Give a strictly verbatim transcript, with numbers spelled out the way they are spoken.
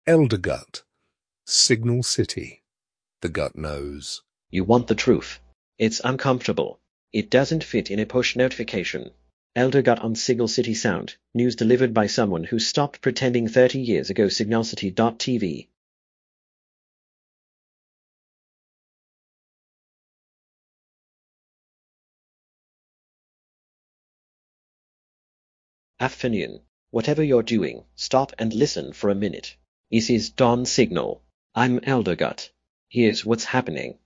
Elder Gut. Signal City. The Gut knows. You want the truth. It's uncomfortable. It doesn't fit in a push notification. Elder Gut on Signal City Sound. News delivered by someone who stopped pretending thirty years ago. Signal City dot T V. Afternoon. Whatever you're doing, stop and listen for a minute. This is Dawn Signal. I'm Elder Gut. Here's what's happening.